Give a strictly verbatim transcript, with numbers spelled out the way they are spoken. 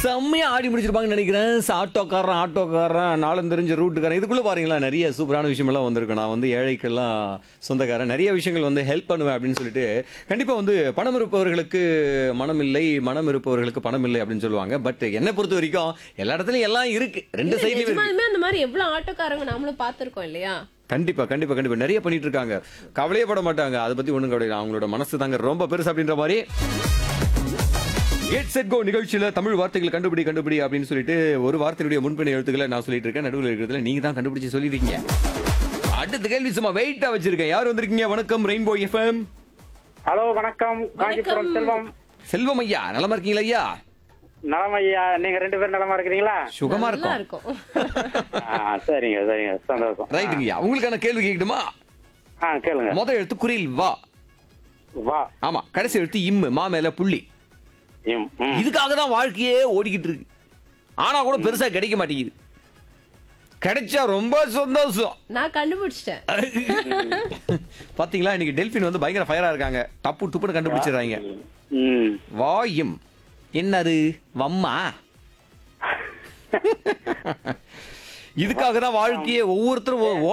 செம்மையா ஆடி முடிச்சிருப்பாங்கன்னு நினைக்கிறேன். ஆட்டோக்காரன் ஆட்டோக்காரன் நாளும் தெரிஞ்ச ரூட்டுக்காரன் இதுக்குள்ள பாருங்களா நிறைய சூப்பரான விஷயமெல்லாம் வந்திருக்கு. நான் வந்து ஏழைக்கெல்லாம் சொந்தக்காரன் நிறைய விஷயங்கள் வந்து ஹெல்ப் பண்ணுவேன் அப்படின்னு சொல்லிட்டு கண்டிப்பா வந்து பணம் இருப்பவர்களுக்கு மனம் இல்லை, மனம் இருப்பவர்களுக்கு பணம் இல்லை அப்படின்னு சொல்லுவாங்க. பட் என்னை பொறுத்த வரைக்கும் எல்லா இடத்துலயும் எல்லாம் இருக்கு, ரெண்டு இல்ல, சைட்லயும் இருக்கு. நிஜமாலுமே அந்த மாதிரி எவ்வளவு ஆட்டோக்காரங்க நாமளும் பாத்திருக்கோம் இல்லையா? கண்டிப்பா கண்டிப்பா கண்டிப்பா நிறைய பண்ணிட்டு இருக்காங்க. கவலையே பட மாட்டாங்க, அதை பத்தி ஒண்ணும் கவலை இல்லை. அவங்களோட மனசு தாங்க ரொம்ப பெருசு அப்படின்ற மாதிரி. கெட் செட் கோ நிகழ்ச்சியில தமிழ் வார்த்தைகள் கண்டுபிடி கண்டுபிடி அப்படின்னு சொல்லிட்டு ஒரு வார்த்தையுடைய முன்பின் எழுத்துக்களை நான் சொல்லிட்டு இருக்கேன். நடுவில் இருக்கிறதுல நீங்க தான் கண்டுபிடிச்சு சொல்லிருக்கீங்க. அடுத்த கேள்வி சும்மா வெயிட்டா வச்சிருக்கேன். யார் வந்திருக்கீங்க? வணக்கம் ரெயின்போ எஃப்எம். ஹலோ வணக்கம், காஞ்சிபுரம் செல்வம். செல்வம் ஐயா, நலமா இருக்கீங்களா ஐயா? நலம் ஐயா, நீங்க ரெண்டு பேரும் நலமா இருக்கிறீங்களா? சுகமா நல்லா இருக்கும். இருக்கும். ஆ, சரிங்க சரிங்க, சந்தோஷம். ரைட்டுங்க ஐயா, உங்களுக்கான கேள்வி கேட்கணுமா? ஆ கேளுங்க. முதல் எழுத்து குரில் வா. வா. ஆமா, கடைசி எழுத்து இம், மா மேல புள்ளி. ம், ம். இதுக்காக தான் வாழ்க்கையே ஓடிக்கிட்டு இருக்கு. ஆனா கூட பெருசா கிடைக்க மாட்டேங்குது. கிடைச்சா ரொம்ப சந்தோஷம். நான் கண்டுபிடிச்சிட்டேன். பாத்தீங்களா, இன்னைக்கு டெல்பின் வந்து பயங்கர ஃபயரா இருக்காங்க. டப்பு டுப்புன்னு கண்டுபிடிச்சிடுறாங்க. ம். வாயும் என்னது? வம்மா. இதுக்காக தான் வாழ்க்கையே ஒவ்வொருத்தரும்